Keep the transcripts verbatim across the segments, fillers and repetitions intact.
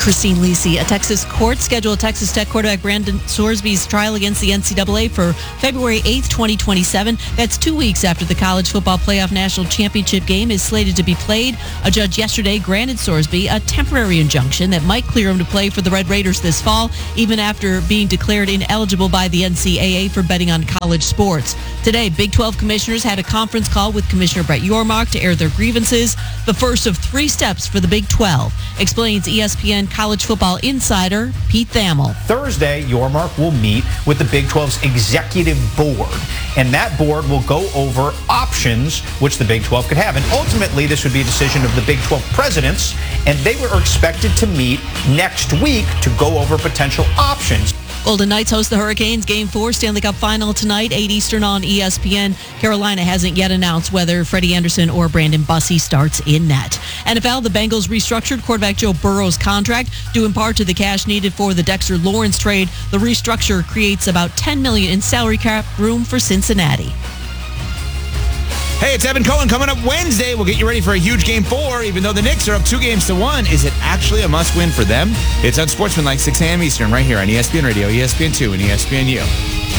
Christine Lisi. A Texas court scheduled Texas Tech quarterback Brandon Sorsby's trial against the N C double A for February eighth, twenty twenty-seven. That's two weeks after the College Football Playoff National Championship game is slated to be played. A judge yesterday granted Sorsby a temporary injunction that might clear him to play for the Red Raiders this fall, even after being declared ineligible by the N C double A for betting on college sports. Today, Big twelve commissioners had a conference call with Commissioner Brett Yormark to air their grievances, the first of three steps for the Big twelve, explains E S P N college football insider Pete Thamel. Thursday, Yormark will meet with the Big twelve's executive board, and that board will go over options which the Big twelve could have. And ultimately, this would be a decision of the Big twelve presidents, and they were expected to meet next week to go over potential options. Golden Knights host the Hurricanes. Game four Stanley Cup Final tonight, eight Eastern on E S P N. Carolina hasn't yet announced whether Freddie Anderson or Brandon Bussey starts in net. N F L, the Bengals restructured quarterback Joe Burrow's contract due in part to the cash needed for the Dexter Lawrence trade. The restructure creates about ten million dollars in salary cap room for Cincinnati. Hey, it's Evan Cohen. Coming up Wednesday, we'll get you ready for a huge Game four. Even though the Knicks are up two games to one, is it actually a must-win for them? It's on Sportsmanlike, six a.m. Eastern, right here on E S P N Radio, E S P N two, and E S P N U.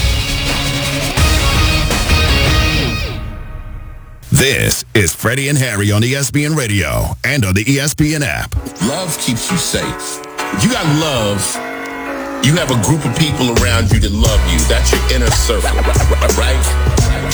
This is Freddie and Harry on E S P N Radio and on the E S P N app. Love keeps you safe. You got love. You have a group of people around you that love you. That's your inner circle, right?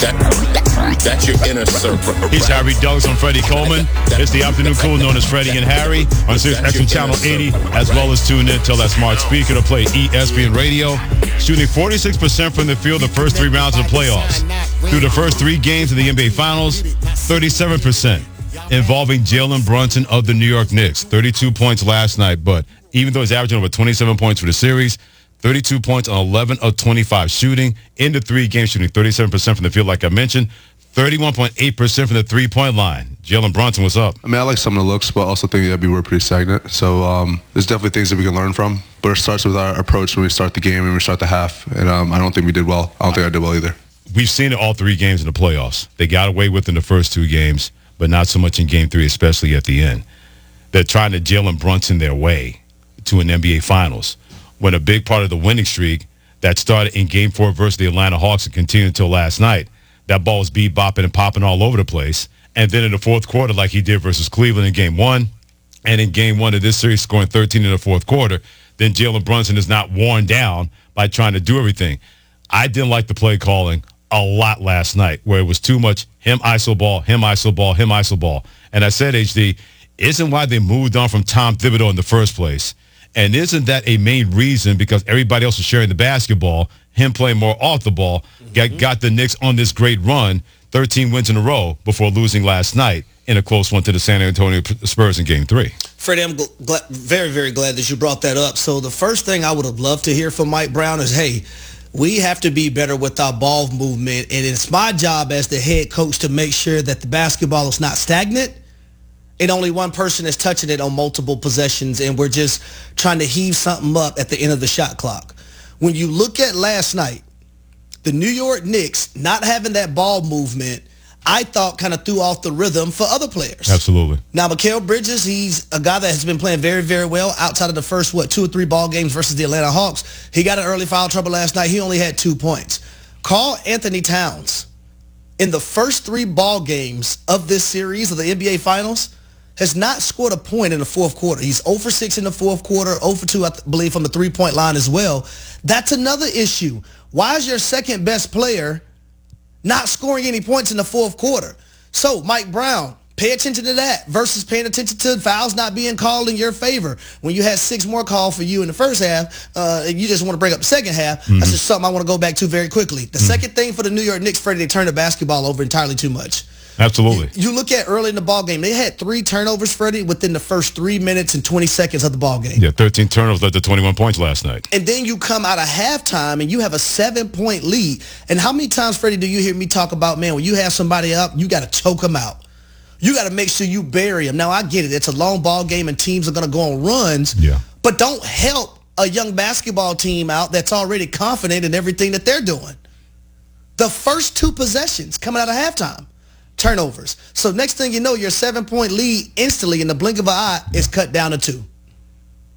That, that's your inner circle. He's Harry Douglas. I'm Freddie Coleman. It's the afternoon crew known as Freddie and Harry on Sirius X M Channel eighty, as well as tune in till that smart speaker to play E S P N Radio. Shooting forty-six percent from the field the first three rounds of the playoffs. Through the first three games of the N B A Finals, thirty-seven percent involving Jalen Brunson of the New York Knicks. thirty-two points last night, but even though he's averaging over twenty-seven points for the series, thirty-two points on eleven of twenty-five shooting. In the three games, shooting thirty-seven percent from the field, like I mentioned, thirty-one point eight percent from the three-point line. Jalen Brunson, what's up? I mean, I like some of the looks, but also think that we were pretty stagnant. So um, there's definitely things that we can learn from. But it starts with our approach when we start the game and we start the half. And um, I don't think we did well. I don't think I did well either. We've seen it all three games in the playoffs. They got away with it in the first two games, but not so much in game three, especially at the end. They're trying to Jalen Brunson their way to an N B A Finals, when a big part of the winning streak that started in Game four versus the Atlanta Hawks and continued until last night, that ball was bebopping and popping all over the place. And then in the fourth quarter, like he did versus Cleveland in Game one, and in Game one of this series, scoring thirteen in the fourth quarter, then Jalen Brunson is not worn down by trying to do everything. I didn't like the play calling a lot last night, where it was too much him I S O ball, him I S O ball, him I S O ball. And I said, H D, isn't why they moved on from Tom Thibodeau in the first place. And isn't that a main reason, because everybody else is sharing the basketball, him playing more off the ball, mm-hmm. got, got the Knicks on this great run, thirteen wins in a row before losing last night in a close one to the San Antonio Spurs in Game three. Freddie, I'm gl- very, very glad that you brought that up. So the first thing I would have loved to hear from Mike Brown is, hey, we have to be better with our ball movement, and it's my job as the head coach to make sure that the basketball is not stagnant and only one person is touching it on multiple possessions, and we're just trying to heave something up at the end of the shot clock. When you look at last night, the New York Knicks not having that ball movement, I thought kind of threw off the rhythm for other players. Absolutely. Now, Mikal Bridges, he's a guy that has been playing very, very well outside of the first, what, two or three ball games versus the Atlanta Hawks. He got an early foul trouble last night. He only had two points. Karl Anthony Towns, in the first three ball games of this series of the N B A Finals, has not scored a point in the fourth quarter. He's zero for six in the fourth quarter, zero for two, I believe, from the three-point line as well. That's another issue. Why is your second-best player not scoring any points in the fourth quarter? So, Mike Brown, pay attention to that versus paying attention to fouls not being called in your favor. When you had six more called for you in the first half, uh, and you just want to bring up the second half, mm-hmm. that's just something I want to go back to very quickly. The mm-hmm. second thing for the New York Knicks, Freddie, they turned the basketball over entirely too much. Absolutely. You, you look at early in the ball game, they had three turnovers, Freddie, within the first three minutes and twenty seconds of the ball game. Yeah, thirteen turnovers led to twenty-one points last night. And then you come out of halftime and you have a seven-point lead. And how many times, Freddie, do you hear me talk about, man, when you have somebody up, you got to choke them out. You got to make sure you bury them. Now, I get it. It's a long ball game and teams are going to go on runs. Yeah. But don't help a young basketball team out that's already confident in everything that they're doing. The first two possessions coming out of halftime, turnovers. So next thing you know, your seven-point lead instantly in the blink of an eye is cut down to two.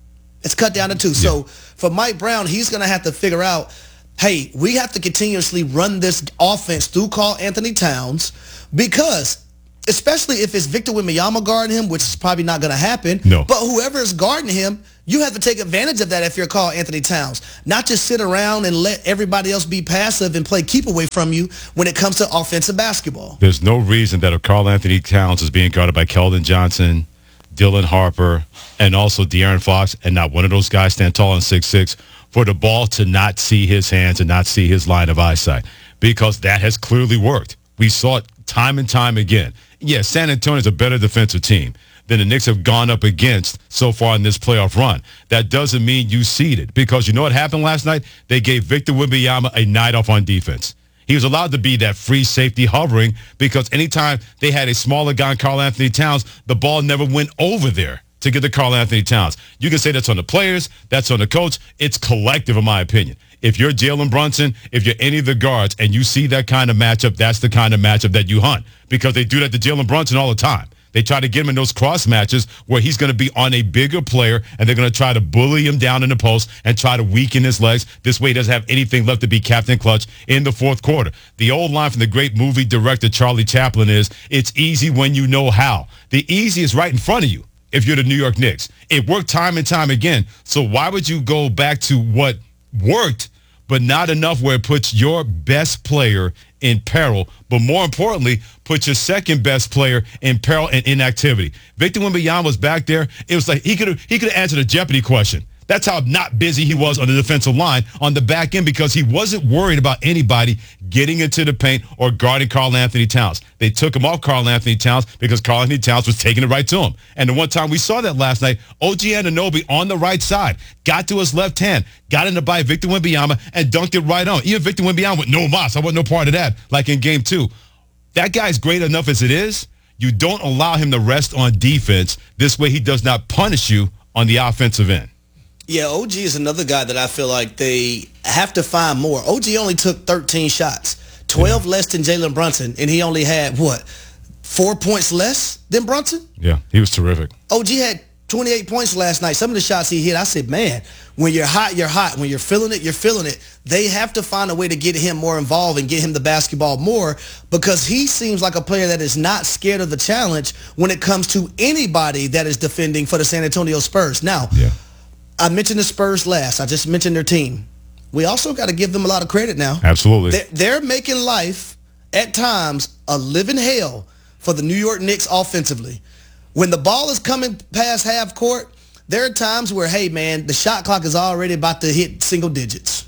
It's cut down to two. Yeah. So for Mike Brown, he's going to have to figure out, hey, we have to continuously run this offense through Karl Anthony Towns, because especially if it's Victor Wembanyama guarding him, which is probably not going to happen. No. But whoever is guarding him, you have to take advantage of that if you're Karl Anthony Towns. Not just sit around and let everybody else be passive and play keep away from you when it comes to offensive basketball. There's no reason that a Karl Anthony Towns is being guarded by Keldon Johnson, Dylan Harper, and also De'Aaron Fox, and not one of those guys stand tall and six six, for the ball to not see his hands and not see his line of eyesight, because that has clearly worked. We saw it time and time again. Yes, San Antonio is a better defensive team than the Knicks have gone up against so far in this playoff run. That doesn't mean you seeded, because you know what happened last night? They gave Victor Wembanyama a night off on defense. He was allowed to be that free safety hovering, because anytime they had a smaller guy, Karl Anthony Towns, the ball never went over there to get to Karl Anthony Towns. You can say that's on the players, that's on the coach. It's collective, in my opinion. If you're Jalen Brunson, if you're any of the guards, and you see that kind of matchup, that's the kind of matchup that you hunt, because they do that to Jalen Brunson all the time. They try to get him in those cross matches where he's going to be on a bigger player, and they're going to try to bully him down in the post and try to weaken his legs. This way he doesn't have anything left to be Captain Clutch in the fourth quarter. The old line from the great movie director Charlie Chaplin is, it's easy when you know how. The easy is right in front of you if you're the New York Knicks. It worked time and time again. So why would you go back to what worked, but not enough where it puts your best player in peril, but more importantly, put your second best player in peril and inactivity? Victor Wembanyama was back there. It was like he could have he could have answered a Jeopardy question. That's how not busy he was on the defensive line on the back end, because he wasn't worried about anybody getting into the paint or guarding Karl Anthony Towns. They took him off Karl Anthony Towns because Karl Anthony Towns was taking it right to him. And the one time we saw that last night, O G Anunoby on the right side got to his left hand, got into by Victor Wembanyama, and dunked it right on. Even Victor Wembanyama with no mas. I want no part of that, like in game two. That guy's great enough as it is. You don't allow him to rest on defense. This way he does not punish you on the offensive end. Yeah, O G is another guy that I feel like they have to find more. O G only took thirteen shots, twelve yeah. less than Jalen Brunson, and he only had, what, four points less than Brunson? Yeah, he was terrific. O G had twenty-eight points last night. Some of the shots he hit, I said, man, when you're hot, you're hot. When you're feeling it, you're feeling it. They have to find a way to get him more involved and get him the basketball more, because he seems like a player that is not scared of the challenge when it comes to anybody that is defending for the San Antonio Spurs. Now, yeah. I mentioned the Spurs last. I just mentioned their team. We also got to give them a lot of credit now. Absolutely. They're, they're making life, at times, a living hell for the New York Knicks offensively. When the ball is coming past half court, there are times where, hey, man, the shot clock is already about to hit single digits.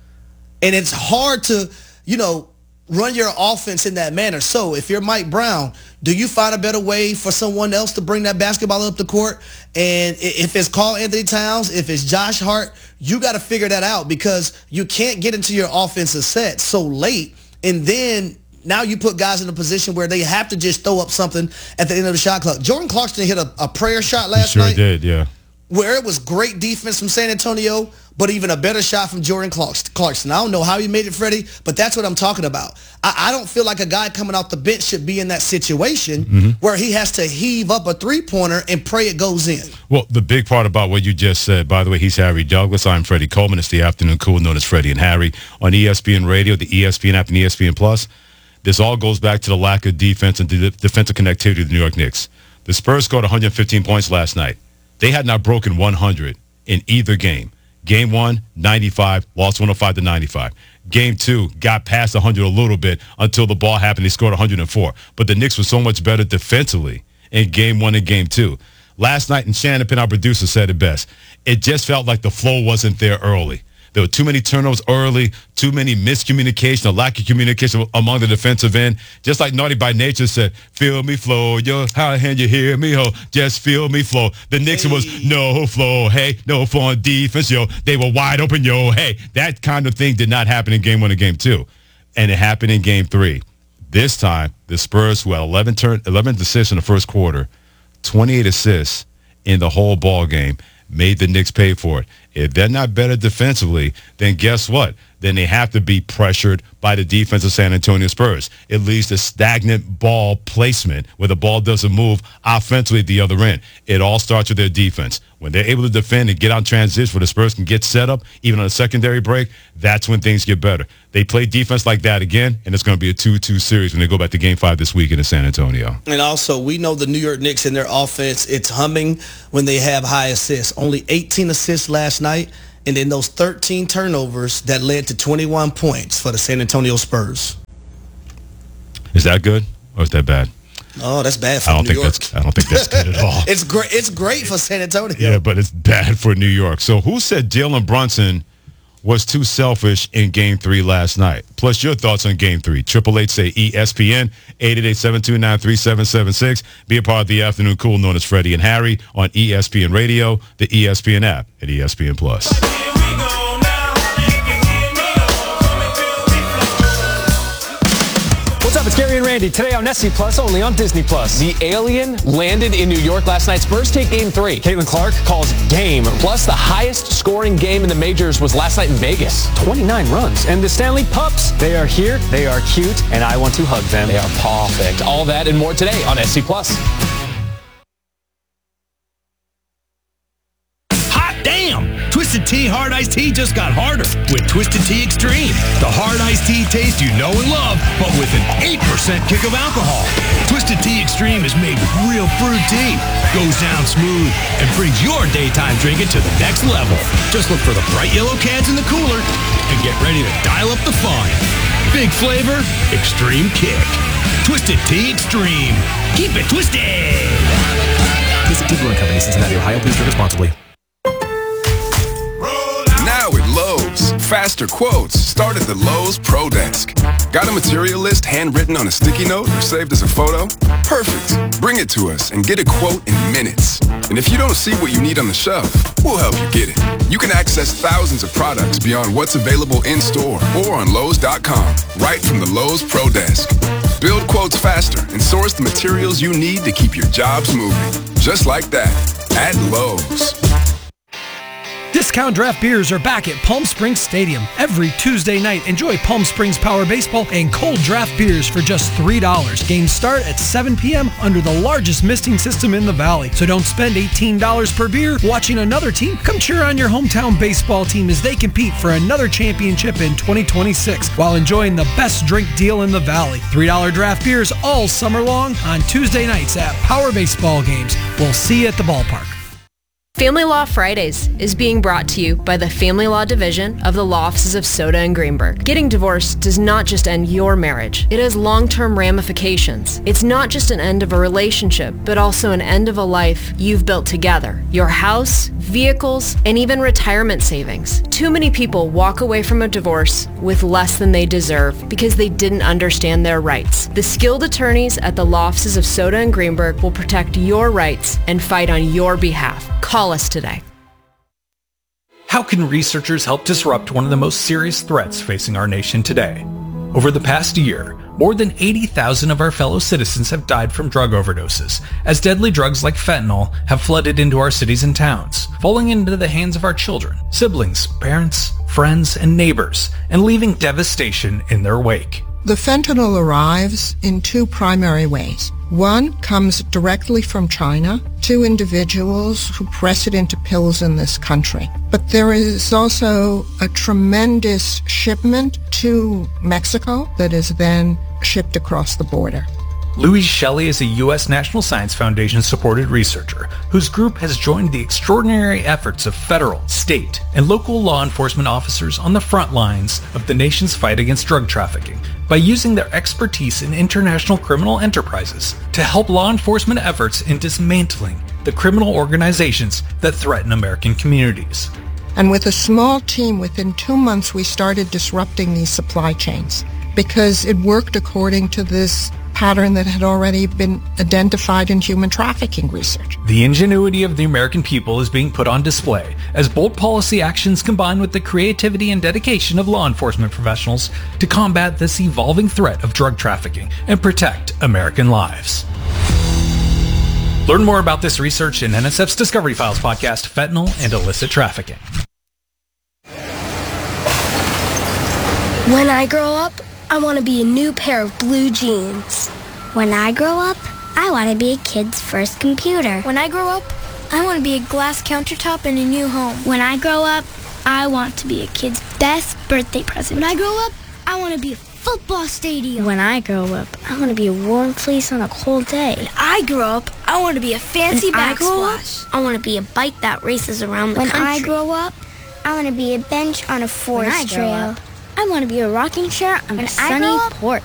And it's hard to, you know, run your offense in that manner. So if you're Mike Brown, do you find a better way for someone else to bring that basketball up the court? And if it's Karl Anthony Towns, if it's Josh Hart, you got to figure that out, because you can't get into your offensive set so late, and then now you put guys in a position where they have to just throw up something at the end of the shot clock. Jordan Clarkson hit a, a prayer shot last he sure night. did, yeah. Where it was great defense from San Antonio, but even a better shot from Jordan Clarkson. I don't know how he made it, Freddie, but that's what I'm talking about. I, I don't feel like a guy coming off the bench should be in that situation mm-hmm. where he has to heave up a three-pointer and pray it goes in. Well, the big part about what you just said, by the way, he's Harry Douglas. I'm Freddie Coleman. It's the Afternoon Cool, known as Freddie and Harry, on E S P N Radio, the E S P N app, and E S P N Plus. This all goes back to the lack of defense and de- defensive connectivity of the New York Knicks. The Spurs scored one hundred fifteen points last night. They had not broken one hundred in either game. Game one, ninety-five, lost one oh five to ninety-five. Game two, got past one hundred a little bit until the ball happened. They scored one hundred four. But the Knicks were so much better defensively in game one and game two. Last night, and Shannon Penn, our producer, said it best. It just felt like the flow wasn't there early. There were too many turnovers early, too many miscommunication, a lack of communication among the defensive end. Just like Naughty by Nature said, feel me flow, yo, how can you hear me, ho, just feel me flow. The Knicks hey. was no flow, hey, no flow on defense, yo. They were wide open, yo, hey. That kind of thing did not happen in game one and game two. And it happened in game three. This time, the Spurs, who had eleven, turn, eleven assists in the first quarter, twenty-eight assists in the whole ball game, made the Knicks pay for it. If they're not better defensively, then guess what? then they have to be pressured by the defense of San Antonio Spurs. It leads to stagnant ball placement where the ball doesn't move offensively at the other end. It all starts with their defense. When they're able to defend and get on transition where the Spurs can get set up, even on a secondary break, that's when things get better. They play defense like that again, and it's going to be a two two series when they go back to game five this weekend in San Antonio. And also, we know the New York Knicks in their offense, it's humming when they have high assists. Only eighteen assists last night. And then those thirteen turnovers that led to twenty-one points for the San Antonio Spurs. Is that good or is that bad? Oh, that's bad for I don't New think York. That's, I don't think that's good at all. It's great. It's great for San Antonio. Yeah, but it's bad for New York. So who said Jalen Brunson was too selfish in Game Three last night? Plus your thoughts on Game Three. Triple eight say E S P N eight eight eight, seven two nine, three seven seven six. Be a part of the afternoon cool known as Freddie and Harry on E S P N Radio, the E S P N app, and E S P N Plus. What's up? It's Gary and Randy. Today on S C Plus, only on Disney Plus. The alien landed in New York last night. Spurs take game three. Caitlin Clark calls game. Plus, the highest scoring game in the majors was last night in Vegas. twenty-nine runs. And the Stanley Pups, they are here, they are cute, and I want to hug them. They are perfect. All that and more today on S C Plus. Damn! Twisted Tea Hard Iced Tea just got harder with Twisted Tea Extreme. The hard iced tea taste you know and love, but with an eight percent kick of alcohol. Twisted Tea Extreme is made with real fruit tea, goes down smooth, and brings your daytime drinking to the next level. Just look for the bright yellow cans in the cooler and get ready to dial up the fun. Big flavor, extreme kick. Twisted Tea Extreme. Keep it twisted! Twisted Tea Brewing Company, Cincinnati, Ohio. Please drink responsibly. Now at Lowe's, faster quotes start at the Lowe's Pro Desk. Got a material list handwritten on a sticky note or saved as a photo? Perfect. Bring it to us and get a quote in minutes. And if you don't see what you need on the shelf, we'll help you get it. You can access thousands of products beyond what's available in-store or on Lowe's dot com, right from the Lowe's Pro Desk. Build quotes faster and source the materials you need to keep your jobs moving. Just like that, at Lowe's. Discount draft beers are back at Palm Springs Stadium. Every Tuesday night, enjoy Palm Springs Power Baseball and cold draft beers for just three dollars. Games start at seven p.m. under the largest misting system in the valley. So don't spend eighteen dollars per beer watching another team. Come cheer on your hometown baseball team as they compete for another championship in twenty twenty-six while enjoying the best drink deal in the valley. three dollars draft beers all summer long on Tuesday nights at Power Baseball games. We'll see you at the ballpark. Family Law Fridays is being brought to you by the Family Law Division of the Law Offices of Soda and Greenberg. Getting divorced does not just end your marriage. It has long-term ramifications. It's not just an end of a relationship, but also an end of a life you've built together. Your house, vehicles, and even retirement savings. Too many people walk away from a divorce with less than they deserve because they didn't understand their rights. The skilled attorneys at the Law Offices of Soda and Greenberg will protect your rights and fight on your behalf. Call us today. How can researchers help disrupt one of the most serious threats facing our nation today? Over the past year, more than eighty thousand of our fellow citizens have died from drug overdoses, as deadly drugs like fentanyl have flooded into our cities and towns, falling into the hands of our children, siblings, parents, friends, and neighbors, and leaving devastation in their wake. The fentanyl arrives in two primary ways. One comes directly from China to individuals who press it into pills in this country. But there is also a tremendous shipment to Mexico that is then shipped across the border. Louise Shelley is a U S National Science Foundation-supported researcher whose group has joined the extraordinary efforts of federal, state, and local law enforcement officers on the front lines of the nation's fight against drug trafficking by using their expertise in international criminal enterprises to help law enforcement efforts in dismantling the criminal organizations that threaten American communities. And with a small team, within two months, we started disrupting these supply chains because it worked according to this pattern that had already been identified in human trafficking research. The ingenuity of the American people is being put on display as bold policy actions combine with the creativity and dedication of law enforcement professionals to combat this evolving threat of drug trafficking and protect American lives. Learn more about this research in N S F's Discovery Files podcast, Fentanyl and Illicit Trafficking. When I grow up, I want to be a new pair of blue jeans. When I grow up, I want to be a kid's first computer. When I grow up, I want to be a glass countertop in a new home. When I grow up, I want to be a kid's best birthday present. When I grow up, I want to be a football stadium. When I grow up, I want to be a warm fleece on a cold day. When I grow up, I want to be a fancy when I grow up, backsplash. I want to be a bike that races around the when country. When I grow up, I want to be a bench on a forest when I grow trail. Up, I want to be a rocking chair on when a sunny I grow up, porch.